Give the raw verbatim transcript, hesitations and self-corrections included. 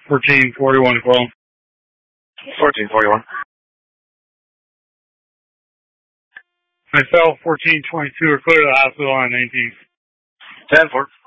fourteen forty-one, Quill. fourteen forty-one. Myself, fourteen twenty-two, are clear to the hospital on nineteenth. ten four.